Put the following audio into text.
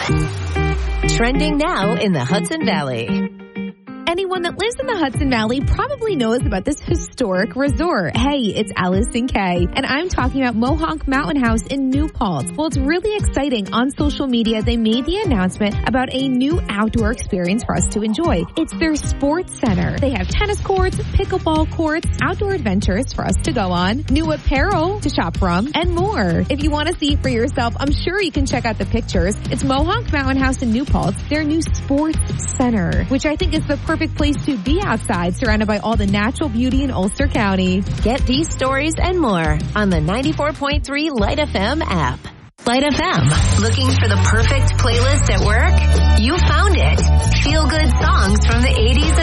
Trending now in the Hudson Valley. Anyone that lives in the Hudson Valley probably knows about this historic resort. Hey, it's Allison Kay, and I'm talking about Mohonk Mountain House in New Paltz. Well, it's really exciting. On social media, they made the announcement about a new outdoor experience for us to enjoy. It's their sports center. They have tennis courts, pickleball courts, outdoor adventures for us to go on, new apparel to shop from, and more. If you want to see it for yourself, I'm sure you can check out the pictures. It's Mohonk Mountain House in New Paltz, their new sports center, which I think is the perfect place to be outside, surrounded by all the natural beauty in Ulster County. Get these stories and more on the 94.3 Light FM app. Light FM. Looking for the perfect playlist at work? You found it. Feel good songs from the 80s